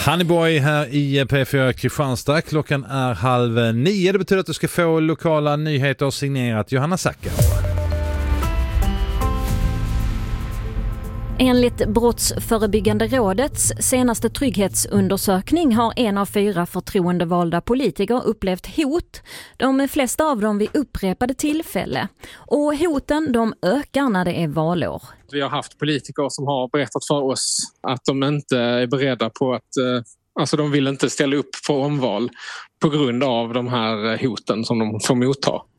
Hanni Borg här i P4 Kristianstad. Klockan är 8:30. Det betyder att du ska få lokala nyheter signerat Johanna Sacker. Enligt Brottsförebyggande rådets senaste trygghetsundersökning har 1 av 4 förtroendevalda politiker upplevt hot. De flesta av dem vid upprepade tillfälle. Och hoten de ökar när det är valår. Vi har haft politiker som har berättat för oss att de inte är beredda på att... de vill inte ställa upp på omval på grund av de här hoten som de får motta.